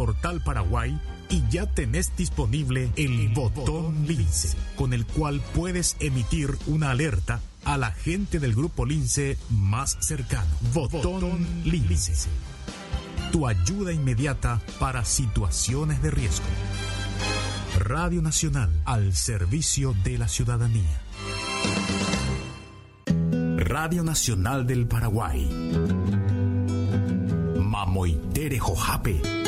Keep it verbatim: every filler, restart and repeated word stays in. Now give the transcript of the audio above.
Portal Paraguay y ya tenés disponible el botón Lince, con el cual puedes emitir una alerta a la gente del Grupo Lince más cercano. Botón Lince. Tu ayuda inmediata para situaciones de riesgo. Radio Nacional, al servicio de la ciudadanía. Radio Nacional del Paraguay. Mamoitere Jojape.